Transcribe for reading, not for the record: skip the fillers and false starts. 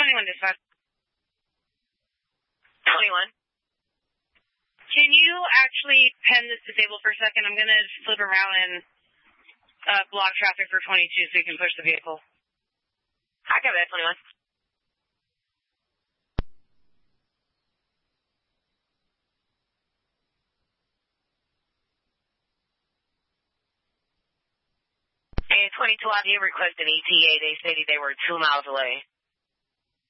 21 dispatch. 21. Can you actually pen this disabled for a second? I'm going to flip around and block traffic for 22 so you can push the vehicle. I got that, 21. And 22, I did request an ETA. They stated they were 2 miles away.